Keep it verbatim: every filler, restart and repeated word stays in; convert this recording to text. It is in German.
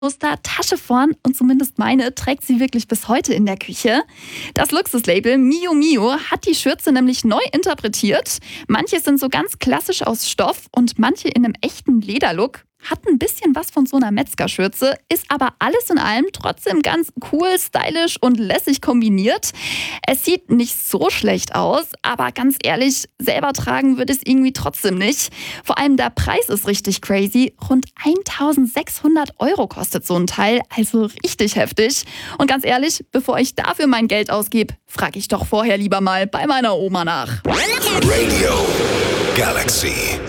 Tasche vorn und zumindest meine trägt sie wirklich bis heute in der Küche. Das Luxuslabel Mio Mio hat die Schürze nämlich neu interpretiert. Manche sind so ganz klassisch aus Stoff und manche in einem echten Lederlook. Hat ein bisschen was von so einer Metzgerschürze, ist aber alles in allem trotzdem ganz cool, stylisch und lässig kombiniert. Es sieht nicht so schlecht aus, aber ganz ehrlich, selber tragen würde ich es irgendwie trotzdem nicht. Vor allem der Preis ist richtig crazy. Rund eintausendsechshundert Euro kostet so ein Teil, also richtig heftig. Und ganz ehrlich, bevor ich dafür mein Geld ausgebe, frage ich doch vorher lieber mal bei meiner Oma nach. Radio Galaxy.